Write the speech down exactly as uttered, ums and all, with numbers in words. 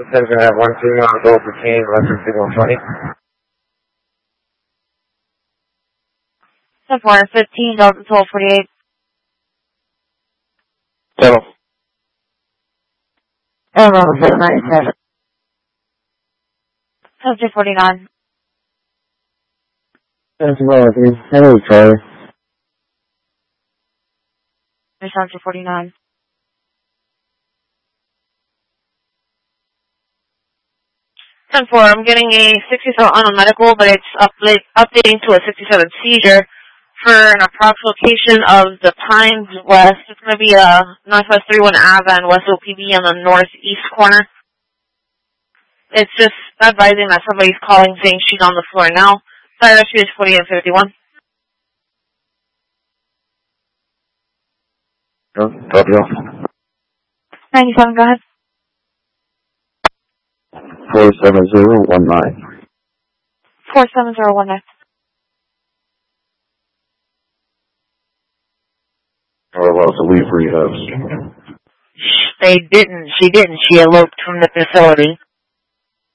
Then we're going to have one female adult detained, reference signal twenty. ten four fifteen, Delta twelve forty-eight. Settle. Emerald six ninety-seven. ten two forty-nine. That's about it. Hello, Charlie. There's ten two forty-nine. ten four, I'm getting a sixty-seven on a medical, but it's upla- updating to a sixty-seven seizure for an approx location of the Pines West. It's going to be a Northwest thirty-one Ave and West O P B on the northeast corner. It's just advising that somebody's calling saying she's on the floor now. Fire rescue is forty-eight fifty-one. No, copy off. ninety-seven, go ahead. four seven zero one nine. four seven zero one nine. Or about to leave rehabs. They didn't. She didn't. She eloped from the facility.